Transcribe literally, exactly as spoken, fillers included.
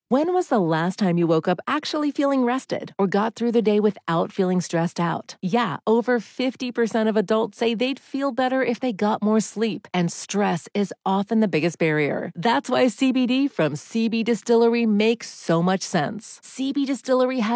When was the last time you woke up actually feeling rested or got through the day without feeling stressed out? Yeah, over fifty percent of adults say they'd feel better if they got more sleep, and stress is often the biggest barrier. That's why C B D from C B Distillery makes so much sense. C B Distillery has